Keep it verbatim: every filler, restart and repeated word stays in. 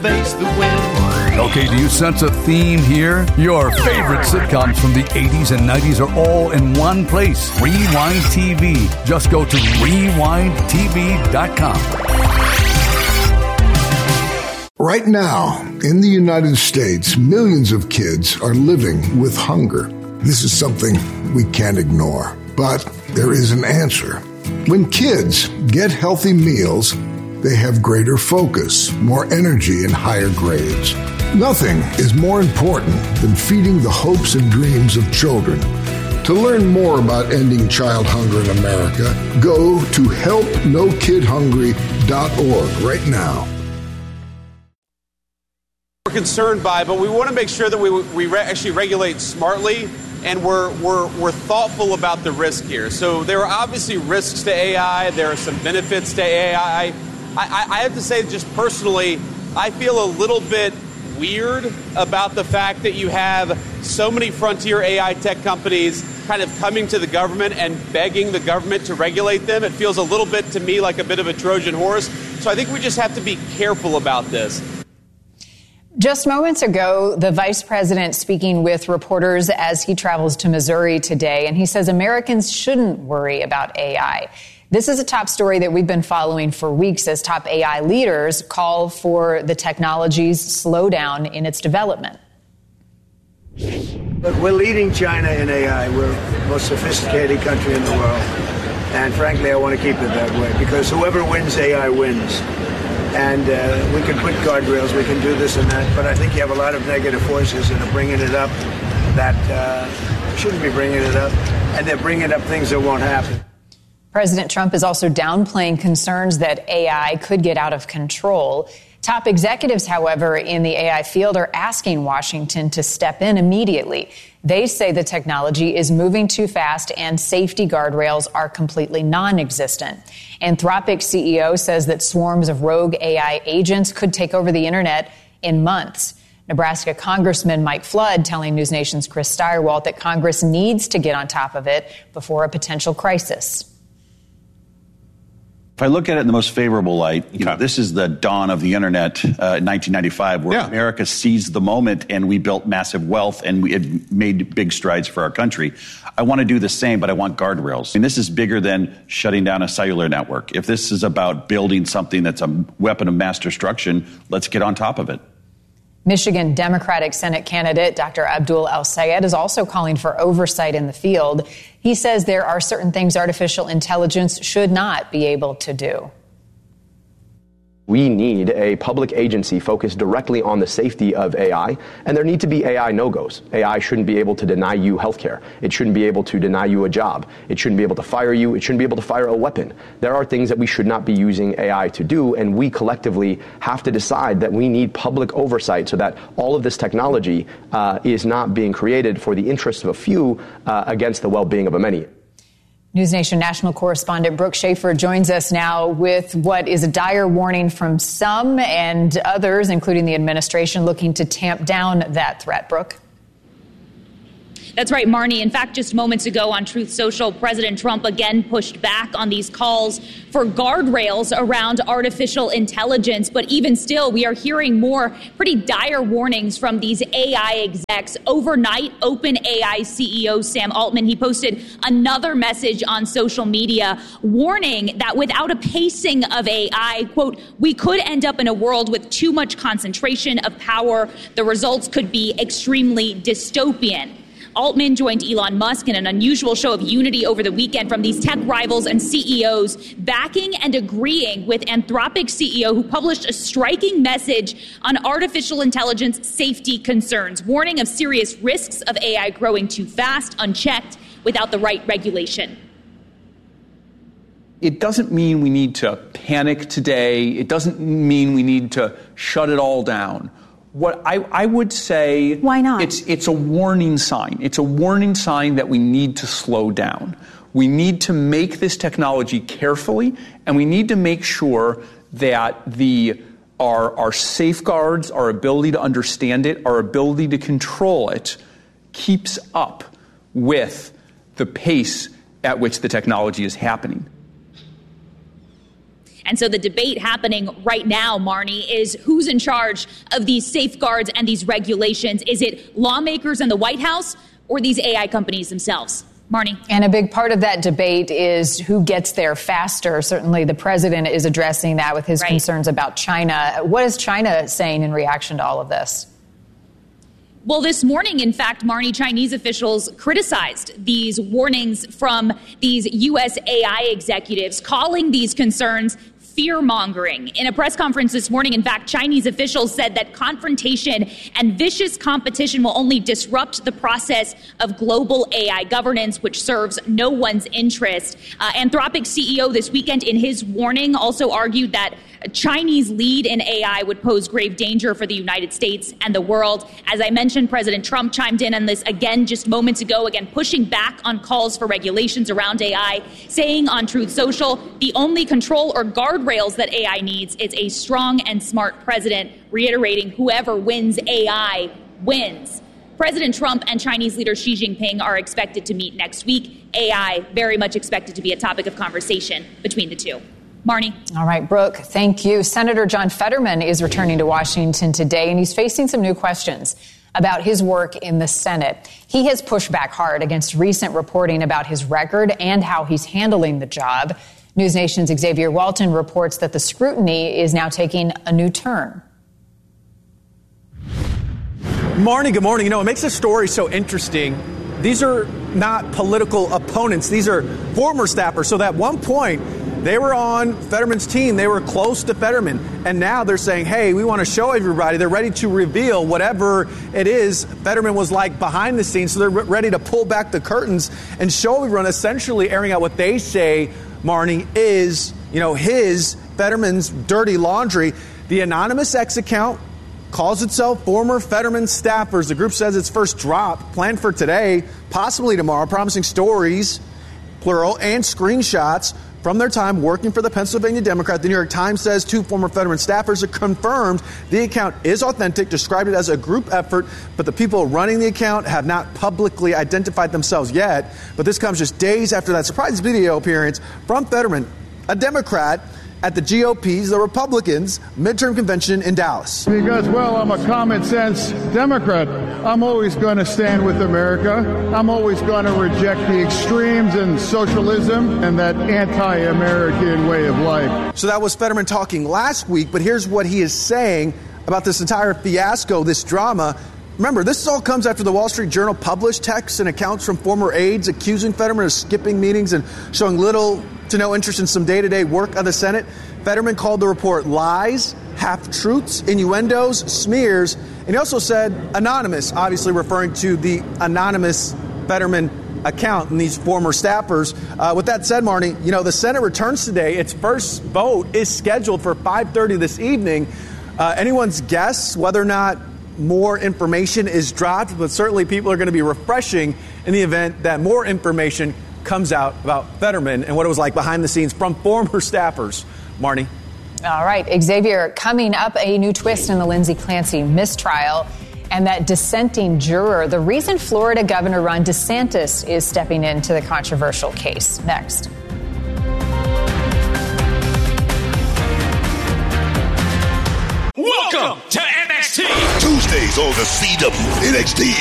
face the wind. Okay, do you sense a theme here? Your favorite sitcoms from the eighties and nineties are all in one place. Rewind T V. Just go to rewind t v dot com. Right now, in the United States, millions of kids are living with hunger. This is something we can't ignore, but there is an answer. When kids get healthy meals, they have greater focus, more energy, and higher grades. Nothing is more important than feeding the hopes and dreams of children. To learn more about ending child hunger in America, go to help no kid hungry dot org right now. We're concerned by, but we want to make sure that we we re- actually regulate smartly, and we're we're we're thoughtful about the risk here. So there are obviously risks to A I. There are some benefits to A I. I, I, I have to say, just personally, I feel a little bit weird about the fact that you have so many frontier A I tech companies kind of coming to the government and begging the government to regulate them. It feels a little bit to me like a bit of a Trojan horse. So I think we just have to be careful about this. Just moments ago, the vice president speaking with reporters as he travels to Missouri today, and he says Americans shouldn't worry about A I. This is a top story that we've been following for weeks as top A I leaders call for the technology's slowdown in its development. But we're leading China in A I. We're the most sophisticated country in the world. And frankly, I want to keep it that way because whoever wins A I wins. And uh, we can put guardrails, we can do this and that, but I think you have a lot of negative forces that are bringing it up that uh, shouldn't be bringing it up, and they're bringing up things that won't happen. President Trump is also downplaying concerns that A I could get out of control. Top executives, however, in the A I field are asking Washington to step in immediately. They say the technology is moving too fast and safety guardrails are completely non-existent. Anthropic C E O says that swarms of rogue A I agents could take over the internet in months. Nebraska Congressman Mike Flood telling News Nation's Chris Steyerwalt that Congress needs to get on top of it before a potential crisis. If I look at it in the most favorable light, you know, this is the dawn of the internet uh, in nineteen ninety-five, where yeah. America seized the moment and we built massive wealth and we had made big strides for our country. I want to do the same, but I want guardrails. And this is bigger than shutting down a cellular network. If this is about building something that's a weapon of mass destruction, let's get on top of it. Michigan Democratic Senate candidate Doctor Abdul El-Sayed is also calling for oversight in the field. He says there are certain things artificial intelligence should not be able to do. We need a public agency focused directly on the safety of A I, and there need to be A I no-goes. A I shouldn't be able to deny you health care. It shouldn't be able to deny you a job. It shouldn't be able to fire you. It shouldn't be able to fire a weapon. There are things that we should not be using A I to do, and we collectively have to decide that we need public oversight so that all of this technology uh, is not being created for the interests of a few uh, against the well-being of a many. News Nation national correspondent Brooke Schaefer joins us now with what is a dire warning from some and others, including the administration, looking to tamp down that threat. Brooke? That's right, Marnie. In fact, just moments ago on Truth Social, President Trump again pushed back on these calls for guardrails around artificial intelligence. But even still, we are hearing more pretty dire warnings from these A I execs. Overnight, OpenAI C E O Sam Altman, he posted another message on social media warning that without a pacing of A I, quote, we could end up in a world with too much concentration of power. The results could be extremely dystopian. Altman joined Elon Musk in an unusual show of unity over the weekend from these tech rivals and C E Os, backing and agreeing with Anthropic C E O who published a striking message on artificial intelligence safety concerns, warning of serious risks of A I growing too fast, unchecked, without the right regulation. It doesn't mean we need to panic today. It doesn't mean we need to shut it all down. What I, I would say, why not? It's it's a warning sign. It's a warning sign that we need to slow down. We need to make this technology carefully, and we need to make sure that the our our safeguards, our ability to understand it, our ability to control it, keeps up with the pace at which the technology is happening. And so the debate happening right now, Marnie, is who's in charge of these safeguards and these regulations? Is it lawmakers in the White House or these A I companies themselves? Marnie. And a big part of that debate is who gets there faster. Certainly the president is addressing that with his right. concerns about China. What is China saying in reaction to all of this? Well, this morning, in fact, Marnie, Chinese officials criticized these warnings from these U S A I executives, calling these concerns fear-mongering. In a press conference this morning, in fact, Chinese officials said that confrontation and vicious competition will only disrupt the process of global A I governance, which serves no one's interest. Uh, Anthropic C E O this weekend, in his warning, also argued that a Chinese lead in A I would pose grave danger for the United States and the world. As I mentioned, President Trump chimed in on this again just moments ago, again pushing back on calls for regulations around A I, saying on Truth Social, the only control or guardrails that A I needs is a strong and smart president, reiterating whoever wins A I wins. President Trump and Chinese leader Xi Jinping are expected to meet next week. A I very much expected to be a topic of conversation between the two. Marnie. All right, Brooke, thank you. Senator John Fetterman is returning to Washington today, and he's facing some new questions about his work in the Senate. He has pushed back hard against recent reporting about his record and how he's handling the job. News Nation's Xavier Walton reports that the scrutiny is now taking a new turn. Marnie, good morning. You know, it makes this story so interesting. These are not political opponents. These are former staffers. So at one point, they were on Fetterman's team. They were close to Fetterman. And now they're saying, hey, we want to show everybody. They're ready to reveal whatever it is Fetterman was like behind the scenes. So they're ready to pull back the curtains and show everyone, essentially airing out what they say, Marnie, is, you know, his, Fetterman's dirty laundry. The Anonymous X account calls itself former Fetterman staffers. The group says its first drop planned for today, possibly tomorrow, promising stories, plural, and screenshots from their time working for the Pennsylvania Democrat. The New York Times says two former Fetterman staffers have confirmed the account is authentic, described it as a group effort, but the people running the account have not publicly identified themselves yet. But this comes just days after that surprise video appearance from Fetterman, a Democrat, at the G O P's, the Republicans' midterm convention in Dallas. Because, well, I'm a common sense Democrat. I'm always going to stand with America. I'm always going to reject the extremes and socialism and that anti-American way of life. So that was Fetterman talking last week, but here's what he is saying about this entire fiasco, this drama. Remember, this all comes after the Wall Street Journal published texts and accounts from former aides accusing Fetterman of skipping meetings and showing little to no interest in some day-to-day work of the Senate. Fetterman called the report lies, half-truths, innuendos, smears, and he also said anonymous, obviously referring to the anonymous Fetterman account and these former staffers. Uh, with that said, Marnie, you know, the Senate returns today. Its first vote is scheduled for five thirty this evening. Uh, anyone's guess whether or not more information is dropped, but certainly people are going to be refreshing in the event that more information comes out about Fetterman and what it was like behind the scenes from former staffers. Marnie. All right, Xavier, coming up, a new twist in the Lindsey Clancy mistrial and that dissenting juror. The reason Florida Governor Ron DeSantis is stepping into the controversial case. Next. Welcome to N X T. Tuesdays on the C W. N X T